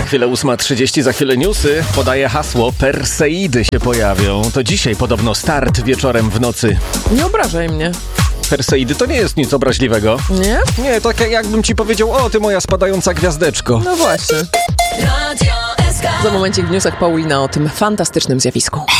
chwilę 8:30, za chwilę newsy. Podaje hasło, Perseidy się pojawią. To dzisiaj podobno start wieczorem w nocy. Nie obrażaj mnie. Perseidy to nie jest nic obraźliwego. Nie? Nie, tak jakbym ci powiedział, o ty moja spadająca gwiazdeczko. No właśnie. Za momencik w newsach Paulina o tym fantastycznym zjawisku.